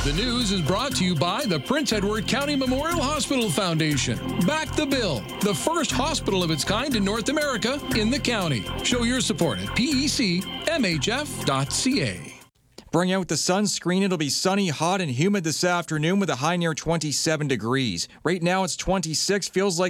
The news is brought to you by the Prince Edward County Memorial Hospital Foundation. Back the Bill, the first hospital of its kind in North America in the county. Show your support at pecmhf.ca. Bring out the sunscreen. It'll be sunny, hot, and humid this afternoon with a high near 27 degrees. Right now it's 26. Feels like